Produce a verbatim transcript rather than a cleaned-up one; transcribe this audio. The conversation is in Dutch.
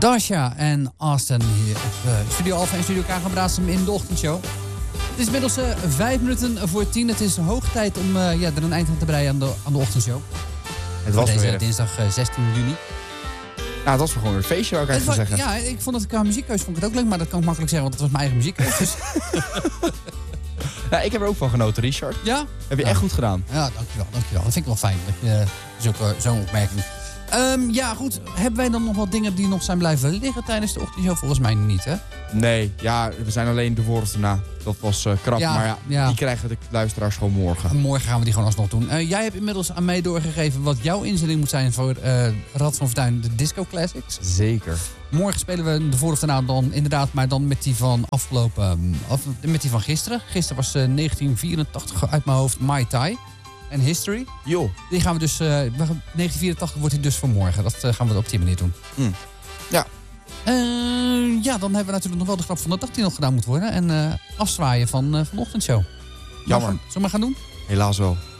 Dasha en Austin hier op uh, Studio Alpha en Studio Kagenbraadsem in de ochtendshow. Het is inmiddels uh, vijf minuten voor tien. Het is hoog tijd om uh, ja, er een eind aan te breien aan de, aan de ochtendshow. Het was deze weer dinsdag uh, zestien juni. Nou, dat was gewoon weer een feestje, zou ik eigenlijk was, zeggen. Ja, ik vond het qua muziekkeus vond ik het ook leuk, maar dat kan ik makkelijk zeggen, want het was mijn eigen muziekkeus. Dus. Ja, ik heb er ook van genoten, Richard. Ja? Heb je ja. echt goed gedaan. Ja, dankjewel, dankjewel. Dat vind ik wel fijn, dat je uh, zo'n opmerking. Um, ja, goed. Hebben wij dan nog wat dingen die nog zijn blijven liggen tijdens de ochtendshow? Volgens mij niet, hè? Nee, ja, we zijn alleen de voor of erna. Dat was uh, krap, ja, maar ja, ja, die krijgen de luisteraars gewoon morgen. En morgen gaan we die gewoon alsnog doen. Uh, jij hebt inmiddels aan mij doorgegeven wat jouw inzending moet zijn voor uh, Rad van Fortuin, de Disco Classics. Zeker. Morgen spelen we de voor of daarna dan inderdaad, maar dan met die van afgelopen, af, met die van gisteren. Gisteren was uh, negentien vierentachtig uit mijn hoofd Mai Tai. En History. Jo. Die gaan we dus, uh, negentien vierentachtig wordt die dus voor morgen. Dat uh, gaan we op die manier doen. Mm. Ja. Uh, ja, dan hebben we natuurlijk nog wel de grap van de dag die nog gedaan moet worden. En uh, afzwaaien van, uh, van de ochtendshow. Jammer. Zullen we maar gaan doen? Helaas wel.